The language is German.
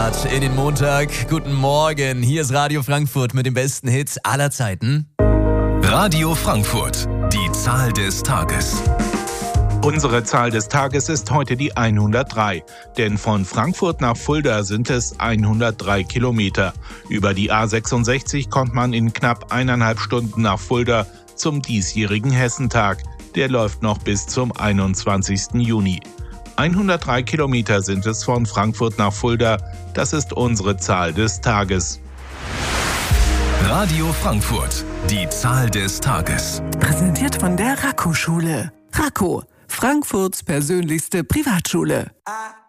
In den Montag. Guten Morgen. Hier ist Radio Frankfurt mit den besten Hits aller Zeiten. Radio Frankfurt. Die Zahl des Tages. Unsere Zahl des Tages ist heute die 103, denn von Frankfurt nach Fulda sind es 103 Kilometer. Über die A66 kommt man in knapp 1,5 Stunden nach Fulda zum diesjährigen Hessentag. Der läuft noch bis zum 21. Juni. 103 Kilometer sind es von Frankfurt nach Fulda. Das ist unsere Zahl des Tages. Radio Frankfurt. Die Zahl des Tages. Präsentiert von der Raco-Schule. Raco, Frankfurts persönlichste Privatschule.